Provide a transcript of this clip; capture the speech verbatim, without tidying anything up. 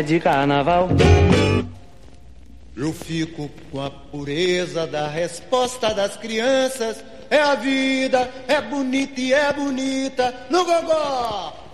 de carnaval. Eu fico com a pureza da resposta das crianças. É a vida, é bonita e é bonita no gogó.